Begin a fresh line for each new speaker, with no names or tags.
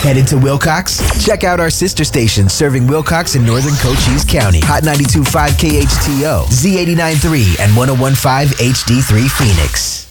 Headed to Wilcox? Check out our sister station serving Wilcox and northern Cochise County. Hot 92.5 KHTO, Z89.3, and 101.5 HD3 Phoenix.